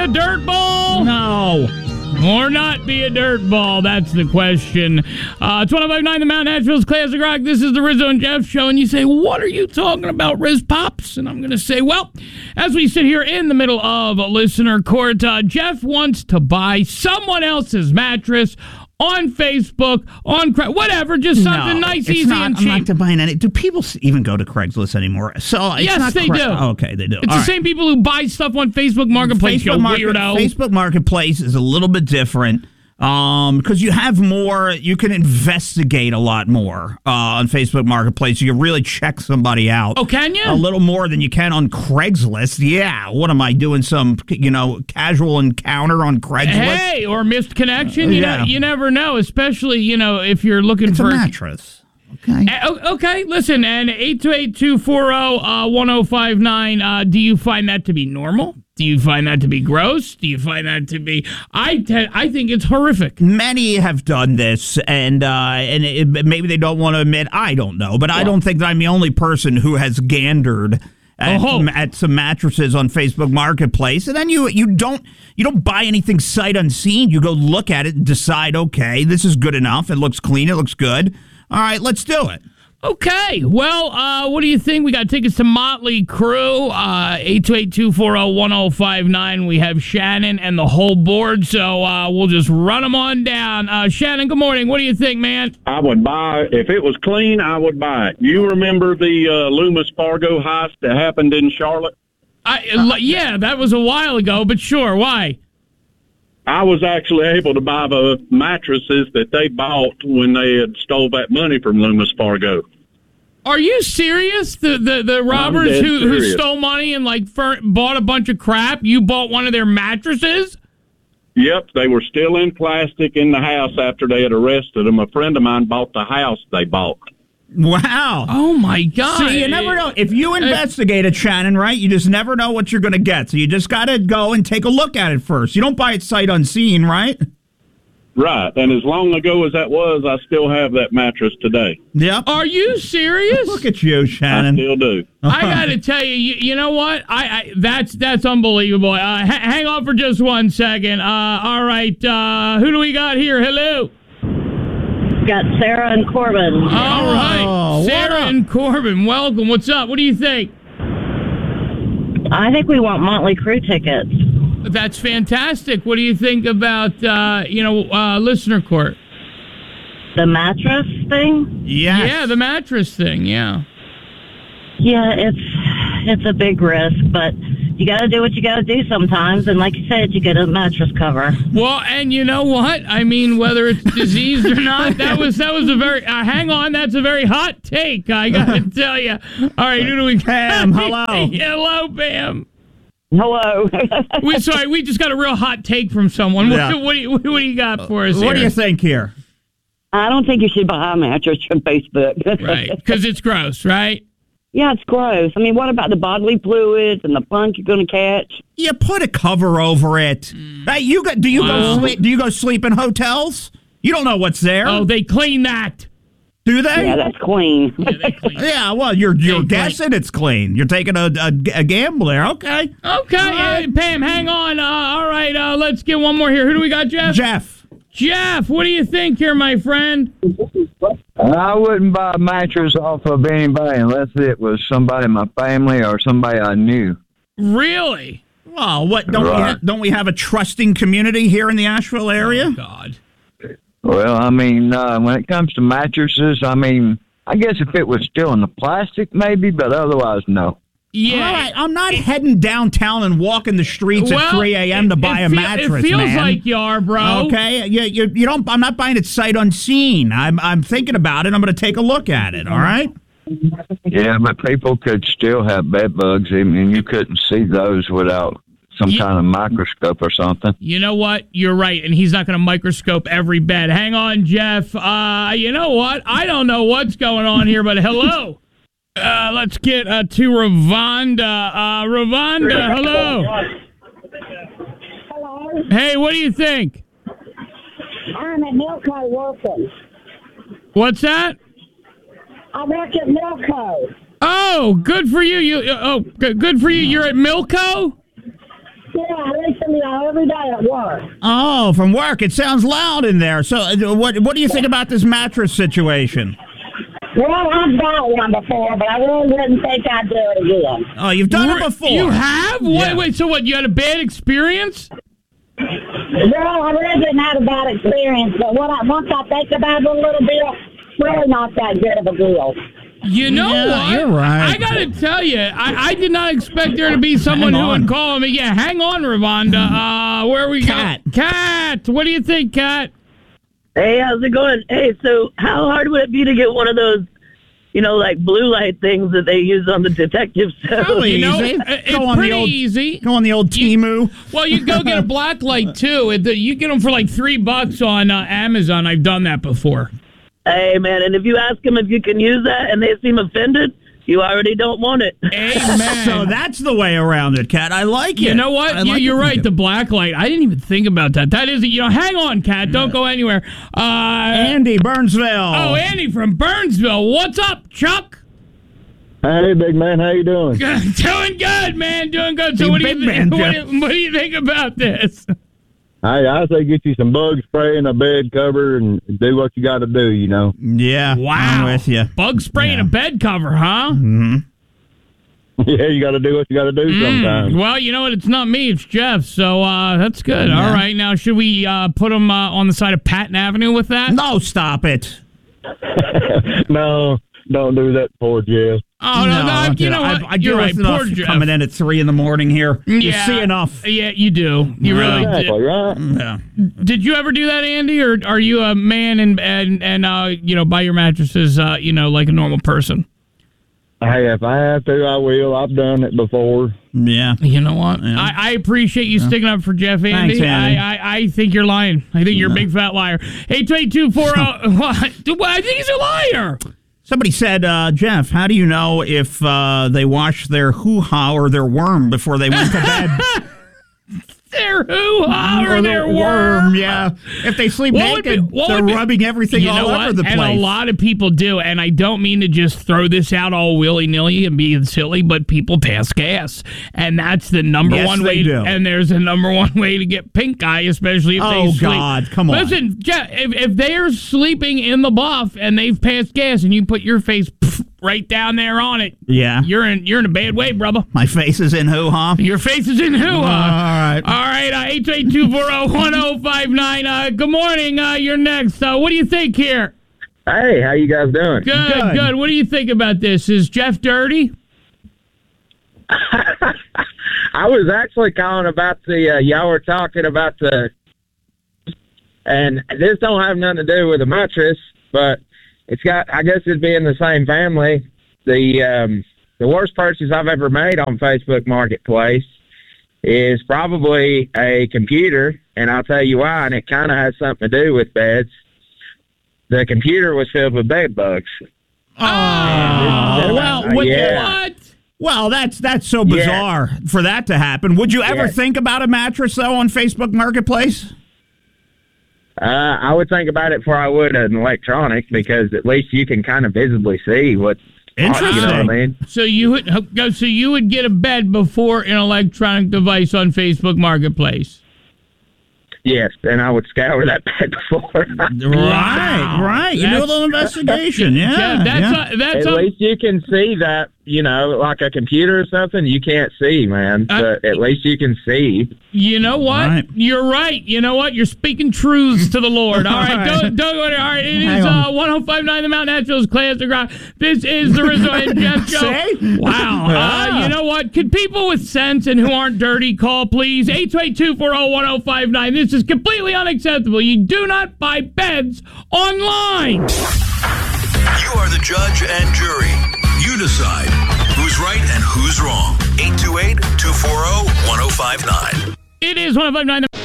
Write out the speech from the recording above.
a dirt ball? No. Or not be a dirt ball? That's the question. It's 105.9 The Mountain, Nashville's Classic Rock. This is the Rizzo and Jeff Show. And you say, what are you talking about, Riz Pops? And I'm going to say, well, as we sit here in the middle of a listener court, Jeff wants to buy someone else's mattress on Facebook, on whatever, just something nice, easy, and cheap. I'm not buying any. Do people even go to Craigslist anymore? So it's yes, not they do. Oh, okay, they do. It's the same people who buy stuff on Facebook Marketplace. Weirdo. Facebook Marketplace is a little bit different because you have more. You can investigate a lot more on Facebook Marketplace. You can really check somebody out. Oh, can you? A little more than you can on Craigslist. Yeah. What am I doing? Some casual encounter on Craigslist? Hey, or missed connection. You never know, especially if you're looking it's for a mattress. Okay. Okay, listen, and 828-240-1059, do you find that to be normal? Do you find that to be gross? Do you find that to be... I think it's horrific. Many have done this, and maybe they don't want to admit. I don't know, but I don't think that I'm the only person who has gandered at some mattresses on Facebook Marketplace, and then you don't buy anything sight unseen. You go look at it and decide, okay, this is good enough. It looks clean. It looks good. All right, let's do it. Okay, well, what do you think? We got tickets to Motley Crue, 828-240-1059. We have Shannon and the whole board, so we'll just run them on down. Shannon, good morning. What do you think, man? I would buy, if it was clean, I would buy it. You remember the Loomis Fargo heist that happened in Charlotte? Yeah, that was a while ago, but sure, why? I was actually able to buy the mattresses that they bought when they had stole that money from Loomis Fargo. Are you serious? The robbers who stole money and bought a bunch of crap, you bought one of their mattresses? Yep, they were still in plastic in the house after they had arrested them. A friend of mine bought the house they bought. Wow. Oh, my God. See, you never know. If you investigate it, Shannon, right, you just never know what you're going to get. So you just got to go and take a look at it first. You don't buy it sight unseen, right? Right. And as long ago as that was, I still have that mattress today. Yep. Are you serious? Look at you, Shannon. I still do. I got to tell you, you know what? That's unbelievable. Hang on for just 1 second. All right. Who do we got here? Hello. Got Sarah and Corbin. All right. Sarah and Corbin, welcome. What's up? What do you think? I think we want Motley Crue tickets. That's fantastic. What do you think about, listener court? The mattress thing? Yes. Yeah, the mattress thing, yeah. Yeah, it's a big risk, but you got to do what you got to do sometimes. And like you said, you get a mattress cover. Well, and you know what? I mean, whether it's diseased or not, that was a very, hang on, that's a very hot take, I got to tell you. All right, who do we got? Pam, hello. Hello, Pam. Hello. We just got a real hot take from someone. Yeah. What do you got for us here? What do you think here? I don't think you should buy a mattress from Facebook. Right, because it's gross, right? Yeah, it's gross. I mean, what about the bodily fluids and the funk you're going to catch? You put a cover over it. Hey, do you go sleep in hotels? You don't know what's there. Oh, they clean that. Do they? Yeah, that's clean. Yeah, they clean. Yeah, well, you're guessing it's clean. You're taking a gamble there. Okay. Okay, Pam, hang on. All right, let's get one more here. Who do we got, Jeff? Jeff, what do you think here, my friend? I wouldn't buy a mattress off of anybody unless it was somebody in my family or somebody I knew. Really? Well, what don't we have a trusting community here in the Asheville area? Oh, God. Well, I mean, when it comes to mattresses, I mean, I guess if it was still in the plastic, maybe, but otherwise, no. Yeah. All right, I'm not heading downtown and walking the streets at 3 a.m. to buy a mattress, It feels man. like you are, bro. Okay, you don't. I'm not buying it sight unseen. I'm thinking about it. I'm going to take a look at it. All right. Yeah, but people could still have bed bugs, and you couldn't see those without some kind of microscope or something. You know what? You're right, and he's not going to microscope every bed. Hang on, Jeff. You know what? I don't know what's going on here, but hello. Let's get to Ravonda. Ravonda, hello. Hello. Hey, what do you think? I'm at Milco working. What's that? I work at Milco. Oh, good for you. Good for you. You're at Milco? Yeah, they to me every day at work. Oh, from work. It sounds loud in there. So what do you think about this mattress situation? Well, I've got one before, but I really wouldn't think I'd do it again. Oh, you've done it before. You have? Yeah. Wait, so what, you had a bad experience? Well, I really didn't have a bad experience, but once I think about it a little bit, it's really not that good of a deal. You know what? You're right. I got to tell you, I did not expect there to be someone who would call me. Yeah, hang on, Ravonda. Where are we Kat. go? Kat, what do you think, Kat? Hey, how's it going? Hey, so how hard would it be to get one of those, like blue light things that they use on the detective show? Really easy. It's pretty easy. Go on the old Temu. Well, you go get a black light, too. You get them for like $3 on Amazon. I've done that before. Hey, man, and if you ask them if you can use that and they seem offended, you already don't want it. Amen. So that's the way around it, Kat. I like it. You know what? You're right. The black light. I didn't even think about that. That is, hang on, Kat. Don't go anywhere. Andy, Burnsville. Oh, Andy from Burnsville. What's up, Chuck? Hey, big man. How you doing? Doing good, man. Doing good. So what do you think about this? Hey, I say get you some bug spray and a bed cover and do what you got to do, Yeah. Wow. I'm with you. Bug spray and a bed cover, huh? Mm-hmm. Yeah, you got to do what you got to do sometimes. Well, you know what? It's not me. It's Jeff. So that's good. Yeah. All right. Now, should we put him on the side of Patton Avenue with that? No, stop it. No, don't do that, poor Jeff. Oh, no, you know what? I do enough coming in at 3 a.m. here. Yeah. You see enough. Yeah, you do. You really do. Right? Yeah. Did you ever do that, Andy, or are you a man and buy your mattresses, like a normal person? Hey, if I have to, I will. I've done it before. Yeah. You know what? Yeah. I appreciate you sticking up for Jeff, Andy. Thanks, Andy. I think you're lying. I think you're a big fat liar. 822-40. I think he's a liar. Somebody said, Jeff, how do you know if they wash their hoo-ha or their worm before they went to bed? Their hoo-ha or their worm. Yeah. If they sleep naked, they're rubbing everything all over the place. And a lot of people do. And I don't mean to just throw this out all willy-nilly and be silly, but people pass gas. And that's the number one way. Do. And there's a number one way to get pink eye, especially if they sleep. Oh, God. Come on. Listen, Jeff, if they're sleeping in the buff and they've passed gas and you put your face right down there on it, yeah, you're in a bad way, brother. My face is in hoo-ha? Your face is in hoo-ha. All right, 822-40-1059. Good morning. You're next. What do you think here? Hey, how you guys doing? Good. What do you think about this? Is Jeff dirty? I was actually calling about the, y'all were talking about and this don't have nothing to do with the mattress, but it's got, I guess it'd be in the same family. The worst purchase I've ever made on Facebook Marketplace is probably a computer, and I'll tell you why, and it kind of has something to do with beds. The computer was filled with bed bugs. What? Well, that's so bizarre for that to happen. Would you ever think about a mattress, though, on Facebook Marketplace? I would think about it before I would an electronic, because at least you can kind of visibly see what's interesting. You know what I mean? So you would get a bed before an electronic device on Facebook Marketplace. Yes, and I would scour that bed before. Right. You do a little investigation. Yeah, that's at least you can see that. Like a computer or something, you can't see, man. But at least you can see. You know what? Right. You're right. You know what? You're speaking truths to the Lord. All right, don't go there. All right, it is 105.9 The Mountain Naturals Classic Rock. This is the Rizzo and Jeff Show. Wow. You know what? Could people with sense and who aren't dirty call, please? 822-40-1059. This is completely unacceptable. You do not buy beds online. You are the judge and jury. You decide who's right and who's wrong. 828-240-1059. It is 105.9.